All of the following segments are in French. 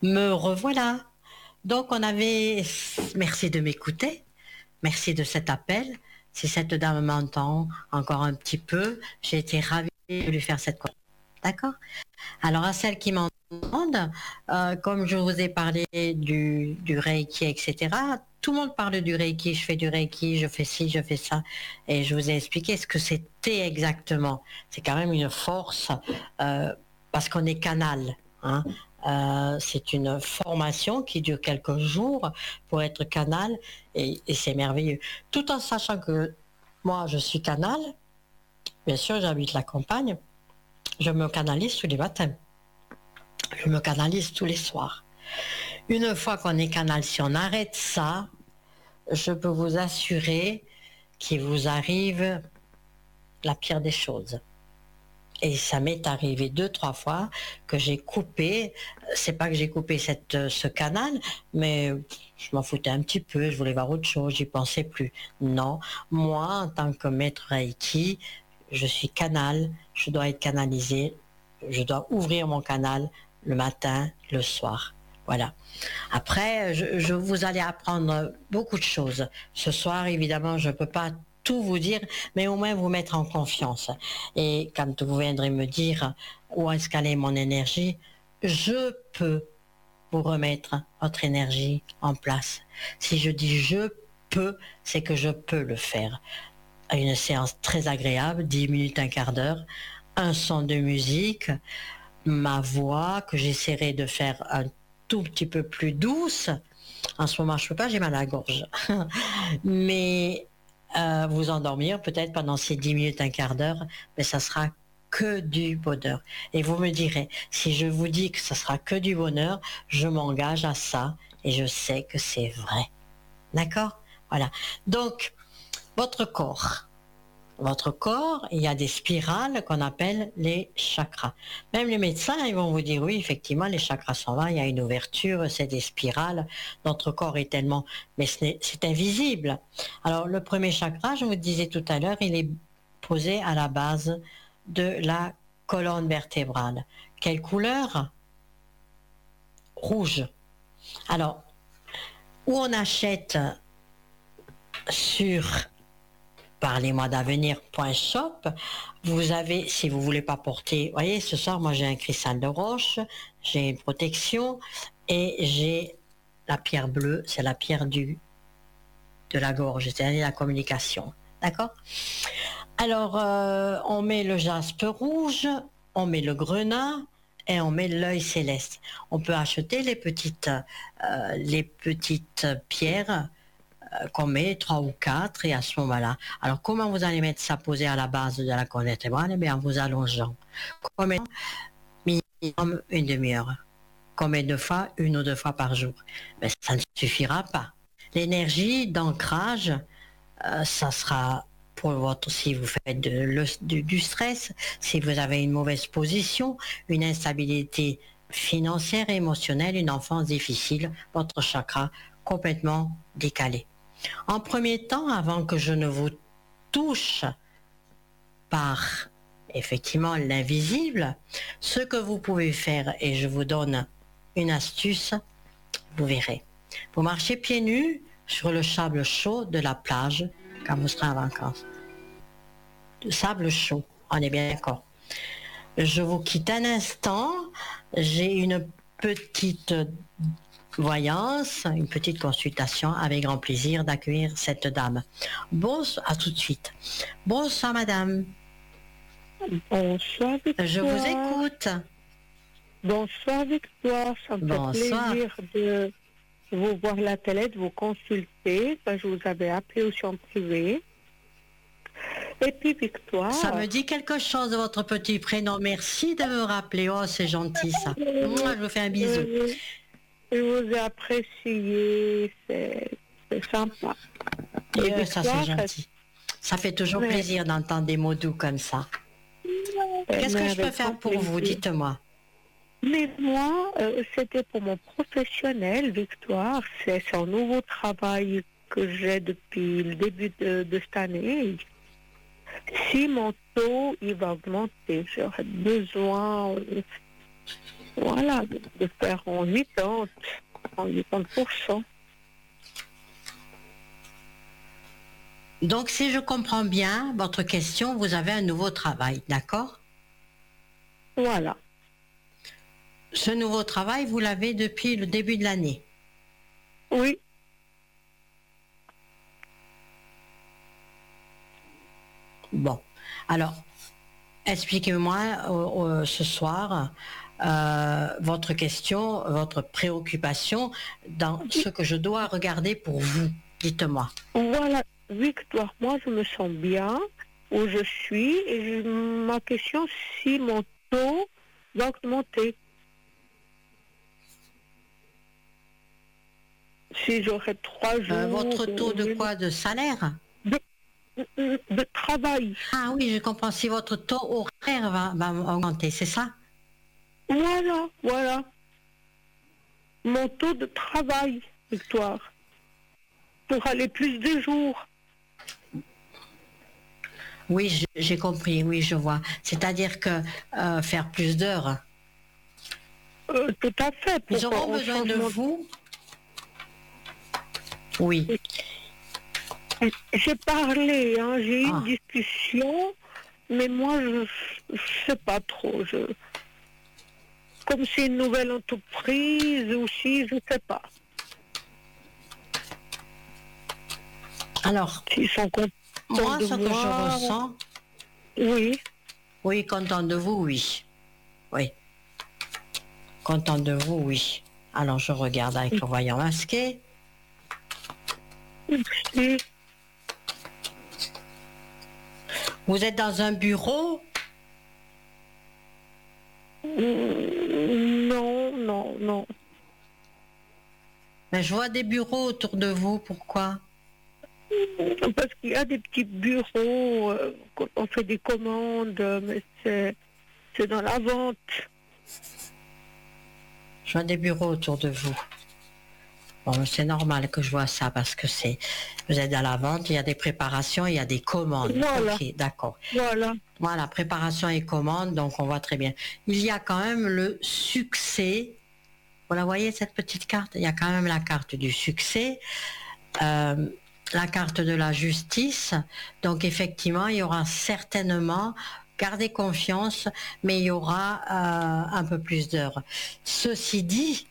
Me revoilà. Donc on avait... Merci de m'écouter. Merci de cet appel. Si cette dame m'entend encore un petit peu, j'ai été ravie de lui faire cette question. D'accord? Alors à celle qui m'entendent, comme je vous ai parlé du Reiki, etc., tout le monde parle du Reiki, je fais du Reiki, je fais ci, je fais ça, et je vous ai expliqué ce que c'était exactement. C'est quand même une force, parce qu'on est canal. Hein. C'est une formation qui dure quelques jours pour être canal, et c'est merveilleux. Tout en sachant que moi, je suis canal, bien sûr, j'habite la campagne, je me canalise tous les matins. Je me canalise tous les soirs. Une fois qu'on est canal, si on arrête ça, je peux vous assurer qu'il vous arrive la pire des choses. Et ça m'est arrivé 2-3 fois que j'ai coupé, c'est pas que j'ai coupé ce canal, mais je m'en foutais un petit peu, je voulais voir autre chose, j'y pensais plus. Non, moi, en tant que maître Reiki, je suis canal, je dois être canalisé, je dois ouvrir mon canal le matin, le soir. Voilà. Après, vous allez apprendre beaucoup de choses. Ce soir, évidemment, je ne peux pas tout vous dire, mais au moins vous mettre en confiance. Et quand vous viendrez me dire où est-ce qu'elle est mon énergie, je peux vous remettre votre énergie en place. Si je dis je peux, c'est que je peux le faire. Une séance très agréable, 10 minutes, un quart d'heure, un son de musique, ma voix que j'essaierai de faire un tout petit peu plus douce. En ce moment, je ne peux pas, j'ai mal à la gorge. Mais vous endormir peut-être pendant ces 10 minutes, un quart d'heure, mais ça sera que du bonheur. Et vous me direz, si je vous dis que ça sera que du bonheur, je m'engage à ça et je sais que c'est vrai. D'accord? Voilà. Donc, votre corps. Votre corps, il y a des spirales qu'on appelle les chakras. Même les médecins, ils vont vous dire oui, effectivement, les chakras sont là, il y a une ouverture, c'est des spirales. Notre corps est tellement... Mais c'est invisible. Alors, le premier chakra, je vous disais tout à l'heure, il est posé à la base de la colonne vertébrale. Quelle couleur? Rouge. Alors, où on achète sur parlez-moi d'avenir.shop, vous avez, si vous voulez pas porter, vous voyez, ce soir, moi j'ai un cristal de roche, j'ai une protection et j'ai la pierre bleue, c'est la pierre de la gorge, c'est-à-dire la communication. D'accord? Alors, on met le jaspe rouge, on met le grenat et on met l'œil céleste. On peut acheter les petites pierres qu'on met 3 ou 4 et à ce moment-là. Alors comment vous allez mettre ça posé à la base de la colonne vertébrale? Eh bien en vous allongeant. Combien? Minimum une demi-heure. Combien de fois? 1 ou 2 fois par jour. Mais ça ne suffira pas. L'énergie d'ancrage, ça sera pour votre, si vous faites du stress, si vous avez une mauvaise position, une instabilité financière et émotionnelle, une enfance difficile, votre chakra complètement décalé. En premier temps, avant que je ne vous touche par effectivement l'invisible, ce que vous pouvez faire, et je vous donne une astuce, vous verrez. Vous marchez pieds nus sur le sable chaud de la plage quand vous serez en vacances. Le sable chaud, on est bien d'accord. Je vous quitte un instant, j'ai une petite voyance, une petite consultation, avec grand plaisir d'accueillir cette dame. Bonsoir, à tout de suite. Bonsoir madame. Bonsoir Victoire. Je vous écoute. Bonsoir Victoire, ça me fait plaisir de vous voir la télé, de vous consulter. Je vous avais appelé aussi en privé. Et puis Victoire... Ça me dit quelque chose de votre petit prénom. Merci de me rappeler. Oh, c'est gentil ça. Moi, je vous fais un bisou. Je vous ai apprécié, c'est sympa. Et Victoire, ça c'est gentil. Ça fait toujours plaisir d'entendre des mots doux comme ça. Qu'est-ce que je peux faire pour vous? Dites-moi. Mais moi, c'était pour mon professionnel, Victoire. C'est un nouveau travail que j'ai depuis le début de cette année. Si mon taux il va augmenter, j'aurai besoin voilà, de faire en 80%. Donc, si je comprends bien votre question, vous avez un nouveau travail, d'accord? Voilà. Ce nouveau travail, vous l'avez depuis le début de l'année? Oui. Bon. Alors, expliquez-moi ce soir votre question, votre préoccupation dans ce que je dois regarder pour vous. Dites-moi. Voilà, Victoire, moi je me sens bien où je suis et ma question si mon taux va augmenter. Si j'aurai 3 jours. Votre taux de quoi? De salaire? De travail. Ah oui, je comprends. Si votre taux horaire va augmenter, c'est ça? Voilà. Mon taux de travail, Victoire. Pour aller plus de jours. Oui, j'ai compris, oui, je vois. C'est-à-dire que faire plus d'heures. Tout à fait. Ils auront besoin de vous. Oui. J'ai parlé, j'ai eu une discussion, mais moi, je ne sais pas trop. Comme c'est une nouvelle entreprise aussi, je ne sais pas. Alors, ils sont contents moi, de ce que je ressens... Oui. Oui, content de vous, oui. Oui. Content de vous, oui. Alors, je regarde avec le voyant masqué. Oui. Vous êtes dans un bureau? Non. Mais je vois des bureaux autour de vous, pourquoi? Parce qu'il y a des petits bureaux, on fait des commandes, mais c'est dans la vente. Je vois des bureaux autour de vous. Bon, c'est normal que je vois ça parce que vous êtes à la vente, il y a des préparations, il y a des commandes. Voilà. Ok, d'accord. Voilà, préparation et commande, donc on voit très bien. Il y a quand même le succès. Vous la voyez, cette petite carte? Il y a quand même la carte du succès, la carte de la justice. Donc effectivement, il y aura certainement, gardez confiance, mais il y aura un peu plus d'heures. Ceci dit,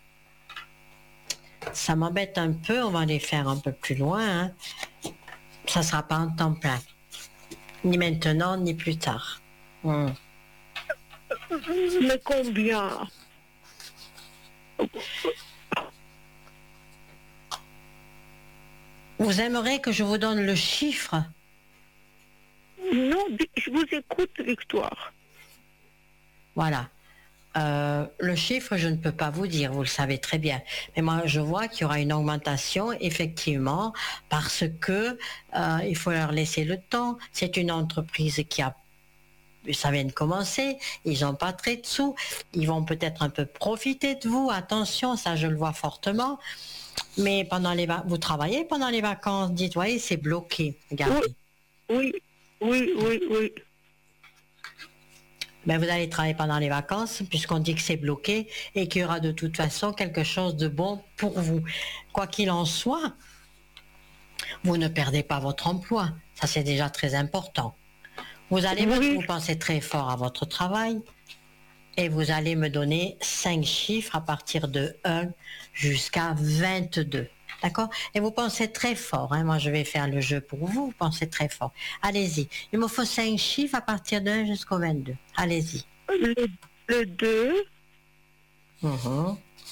ça m'embête un peu, on va les faire un peu plus loin. Ça ne sera pas en temps plein. Ni maintenant, ni plus tard. Mais combien? Vous aimeriez que je vous donne le chiffre? Non, je vous écoute, Victoire. Voilà. Le chiffre, je ne peux pas vous dire, vous le savez très bien. Mais moi, je vois qu'il y aura une augmentation, effectivement, parce que il faut leur laisser le temps. C'est une entreprise ça vient de commencer, ils n'ont pas très de sous, ils vont peut-être un peu profiter de vous, attention, ça je le vois fortement. Mais vous travaillez pendant les vacances, dites, voyez, c'est bloqué, regardez. Oui. Ben, vous allez travailler pendant les vacances, puisqu'on dit que c'est bloqué et qu'il y aura de toute façon quelque chose de bon pour vous. Quoi qu'il en soit, vous ne perdez pas votre emploi. Ça, c'est déjà très important. Vous allez vous pensez très fort à votre travail et vous allez me donner 5 chiffres à partir de 1 jusqu'à 22. D'accord? Et vous pensez très fort. Moi, je vais faire le jeu pour vous. Vous pensez très fort. Allez-y. Il me faut 5 chiffres à partir de 1 jusqu'au 22. Allez-y. Le 2.